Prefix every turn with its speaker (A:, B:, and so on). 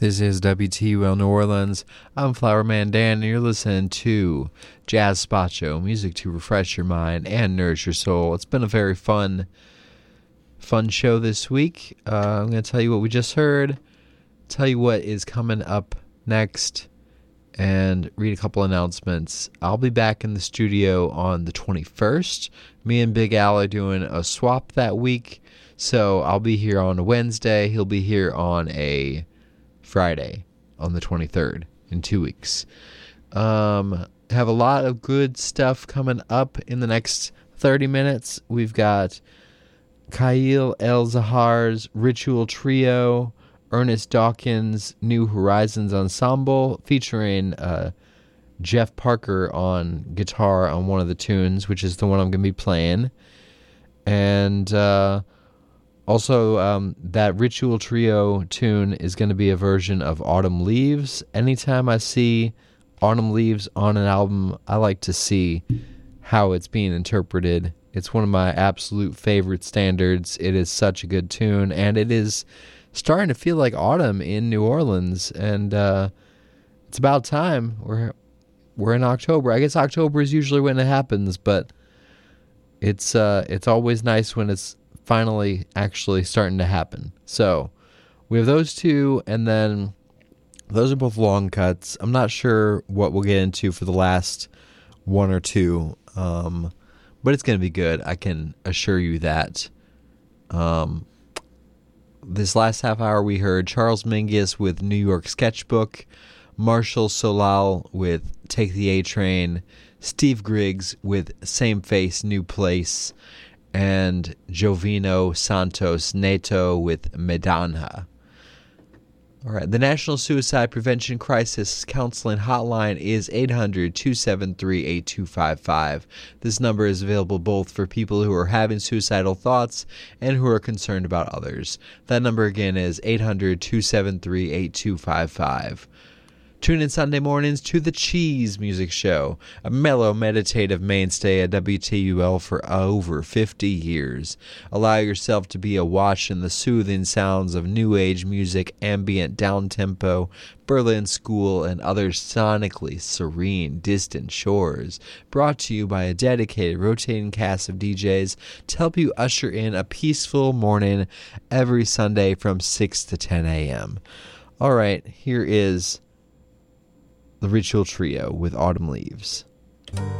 A: This is WTUL New Orleans. I'm Flowerman Dan, and you're listening to Jazz Spot Show, music to refresh your mind and nourish your soul. It's been a very fun show this week. I'm going to tell you what we just heard, tell you what is coming up next, and read a couple announcements. I'll be back in the studio on the 21st. Me and Big Al are doing a swap that week, so I'll be here on a Wednesday. He'll be here on a Friday on the 23rd in 2 weeks. Have a lot of good stuff coming up in the next 30 minutes. We've got Khalil El-Zahar's Ritual Trio, Ernest Dawkins' New Horizons Ensemble, featuring Jeff Parker on guitar on one of the tunes, which is the one I'm going to be playing. And also, that Ritual Trio tune is going to be a version of Autumn Leaves. Anytime I see Autumn Leaves on an album, I like to see how it's being interpreted. It's one of my absolute favorite standards. It is such a good tune, and it is starting to feel like autumn in New Orleans, and it's about time. We're in October. I guess October is usually when it happens, but it's always nice when it's finally actually starting to happen. So we have those two, and then those are both long cuts. I'm not sure what we'll get into for the last one or two, but it's going to be good. I can assure you that. This last half hour we heard Charles Mingus with New York Sketchbook, Marshall Solal with Take the A Train, Steve Griggs with Same Face, New Place, and Jovino Santos Neto with Medana. All right, the National Suicide Prevention Crisis Counseling Hotline is 800-273-8255. This number is available both for people who are having suicidal thoughts and who are concerned about others. That number again is 800-273-8255. Tune in Sunday mornings to The Cheese Music Show, a mellow, meditative mainstay at WTUL for over 50 years. Allow yourself to be awash in the soothing sounds of new age music, ambient, down-tempo, Berlin School, and other sonically serene, distant shores. Brought to you by a dedicated, rotating cast of DJs to help you usher in a peaceful morning every Sunday from 6 to 10 a.m. All right, here is the Ritual Trio with Autumn Leaves.